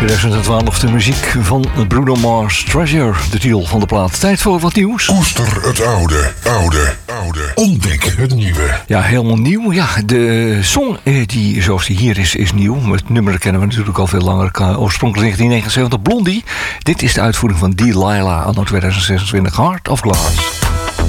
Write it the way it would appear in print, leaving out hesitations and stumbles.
2012 de muziek van Bruno Mars, Treasure, de titel van de plaat. Tijd voor wat nieuws. Koester het oude. Ontdek het nieuwe. Ja, helemaal nieuw. Ja, de song die zoals die hier is nieuw. Het nummer kennen we natuurlijk al veel langer. Oorspronkelijk 1979, Blondie. Dit is de uitvoering van Delilah anno 2026, Heart of Glass.